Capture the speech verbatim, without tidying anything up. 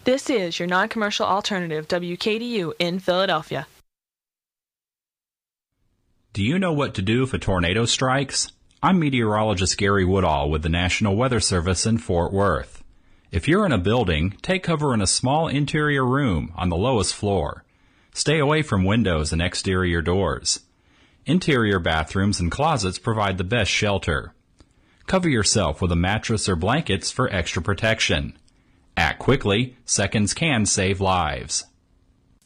This is your non-commercial alternative, W K D U in Philadelphia. Do you know what to do if a tornado strikes? I'm meteorologist Gary Woodall with the National Weather Service in Fort Worth. If you're in a building, take cover in a small interior room on the lowest floor. Stay away from windows and exterior doors. Interior bathrooms and closets provide the best shelter. Cover yourself with a mattress or blankets for extra protection. Act quickly. Seconds can save lives.